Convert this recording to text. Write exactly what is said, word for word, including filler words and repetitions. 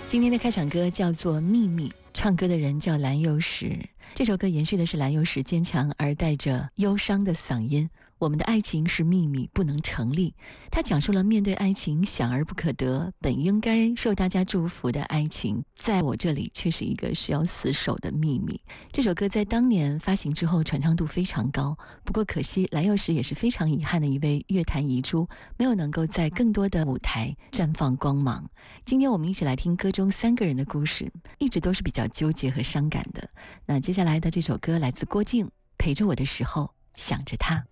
今天的开场歌叫做《秘密》，唱歌的人叫蓝又时。这首歌延续的是蓝又时坚强而带着忧伤的嗓音。我们的爱情是秘密，不能成立。他讲述了面对爱情想而不可得，本应该受大家祝福的爱情，在我这里却是一个需要死守的秘密。这首歌在当年发行之后传唱度非常高，不过可惜蓝又时也是非常遗憾的一位乐坛遗珠，没有能够在更多的舞台绽放光芒。今天我们一起来听歌中三个人的故事，一直都是比较纠结和伤感的。那接下来的这首歌来自郭静，陪着我的时候想着他。